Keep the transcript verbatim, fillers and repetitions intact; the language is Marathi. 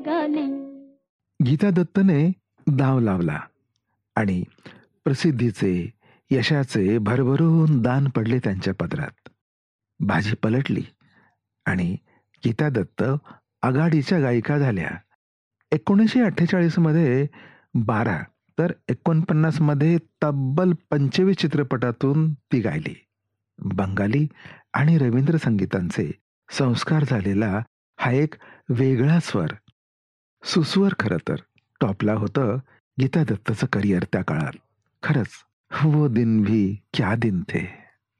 गाली. गीता दत्तने दाव लावला आणि प्रसिद्धीचे, यशाचे भरभरून दान पडले त्यांच्या पदरात. बाजी पलटली आणि गीता दत्त आघाडीच्या गायिका झाल्या. एकोणीसशे अठ्ठेचाळीस मध्ये बारा तर एकोणपन्नास मध्ये तब्बल पंचवीस चित्रपटातून ती गायली. बंगाली आणि रवींद्र संगीतांचे संस्कार झालेला हा एक वेगळा स्वर, सुस्वर खरं तर टॉपला होतं गीता दत्तचं करिअर त्या काळात. खरंच वो दिन भी क्या दिन थे.